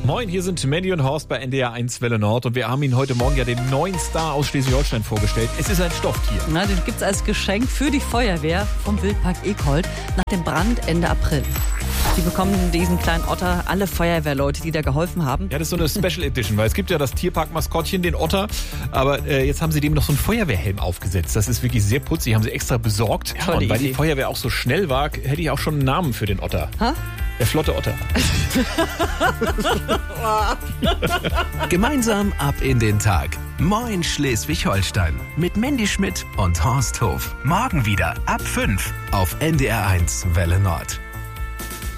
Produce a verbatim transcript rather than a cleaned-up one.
Moin, hier sind Mandy und Horst bei N D R eins Welle Nord und wir haben Ihnen heute Morgen ja den neuen Star aus Schleswig-Holstein vorgestellt. Es ist ein Stofftier. Na, den gibt's als Geschenk für die Feuerwehr vom Wildpark Ekold nach dem Brand Ende April. Die bekommen diesen kleinen Otter, alle Feuerwehrleute, die da geholfen haben. Ja, das ist so eine Special Edition, weil es gibt ja das Tierpark-Maskottchen, den Otter, aber äh, jetzt haben sie dem noch so einen Feuerwehrhelm aufgesetzt. Das ist wirklich sehr putzig, haben sie extra besorgt. Ja, und weil Idee. Die Feuerwehr auch so schnell war, hätte ich auch schon einen Namen für den Otter. Ha? Der flotte Otter. Gemeinsam ab in den Tag. Moin Schleswig-Holstein. Mit Mandy Schmidt und Horst Hof. Morgen wieder ab fünf auf N D R eins Welle Nord.